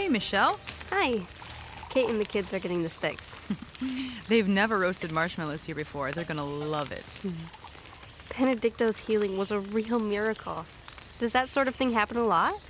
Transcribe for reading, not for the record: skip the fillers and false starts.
Michelle. Hi. Kate and the kids are getting the sticks. They've never roasted marshmallows here before. They're gonna love it. Benedicto's healing was a real miracle. Does that sort of thing happen a lot?